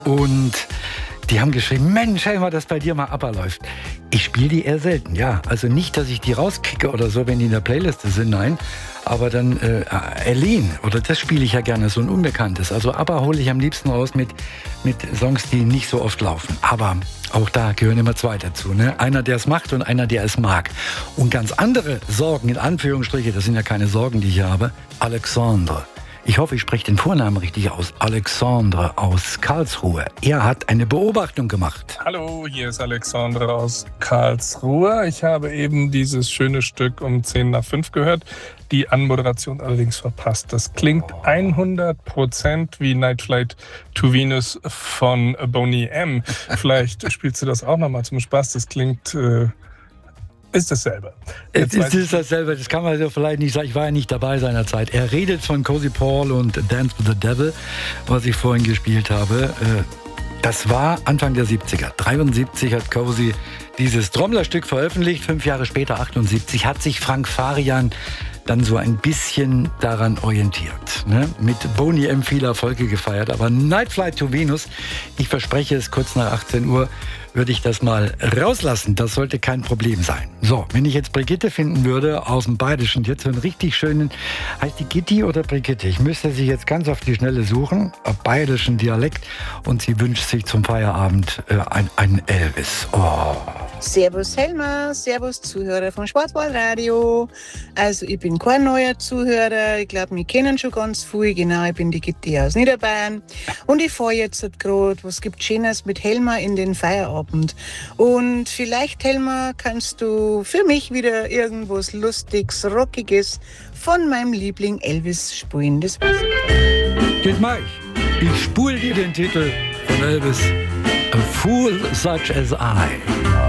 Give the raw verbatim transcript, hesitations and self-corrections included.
Und die haben geschrieben, Mensch, Helmer, dass bei dir mal ABBA läuft. Ich spiele die eher selten, ja. Also nicht, dass ich die rauskicke oder so, wenn die in der Playliste sind, nein. Aber dann äh, Erlene, oder das spiele ich ja gerne, so ein Unbekanntes. Also ABBA hole ich am liebsten raus mit, mit Songs, die nicht so oft laufen. Aber auch da gehören immer zwei dazu, ne? Einer, der es macht und einer, der es mag. Und ganz andere Sorgen, in Anführungsstriche, das sind ja keine Sorgen, die ich habe, Alexandre. Ich hoffe, ich spreche den Vornamen richtig aus. Alexandre aus Karlsruhe. Er hat eine Beobachtung gemacht. Hallo, hier ist Alexandre aus Karlsruhe. Ich habe eben dieses schöne Stück um zehn nach fünf gehört, die Anmoderation allerdings verpasst. Das klingt hundert Prozent wie Night Flight to Venus von Boney M. Vielleicht spielst du das auch nochmal zum Spaß. Das klingt... Äh Ist dasselbe. Es ist, ist dasselbe, das kann man ja vielleicht nicht sagen. Ich war ja nicht dabei seinerzeit. Er redet von Cozy Paul und Dance with the Devil, was ich vorhin gespielt habe. Das war Anfang der siebziger. dreiundsiebzig hat Cozy dieses Trommlerstück veröffentlicht. Fünf Jahre später, achtundsiebzig, hat sich Frank Farian dann so ein bisschen daran orientiert. Ne? Mit Boney M viele Erfolge gefeiert. Aber Night Flight to Venus, ich verspreche es, kurz nach achtzehn Uhr würde ich das mal rauslassen. Das sollte kein Problem sein. So, wenn ich jetzt Brigitte finden würde aus dem Badischen, jetzt so einen richtig schönen, heißt die Gitti oder Brigitte? Ich müsste sie jetzt ganz auf die Schnelle suchen, auf bayerischen Dialekt, und sie wünscht sich zum Feierabend äh, ein, einen Elvis. Oh. Servus Helmer, servus Zuhörer von Schwarzwaldradio. Also ich bin kein neuer Zuhörer, ich glaube, wir kennen schon ganz viel. Genau, ich bin die Gitti aus Niederbayern und ich fahre jetzt gerade, was gibt Schönes mit Helmer in den Feierabend. Und vielleicht, Helmer, kannst du für mich wieder irgendwas Lustiges, Rockiges von meinem Liebling Elvis spielen. Das war's. Das mach ich. Ich spule dir den Titel von Elvis, A Fool Such as I.